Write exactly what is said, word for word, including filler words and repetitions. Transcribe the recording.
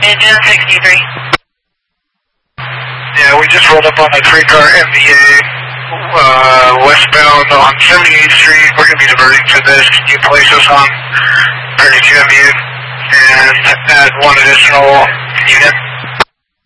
Engine sixty-three. Yeah, we just rolled up on the three car M V A uh, westbound on seventy-eighth Street. We're going to be diverting to this. Can you place us on thirty-two M U and add one additional unit?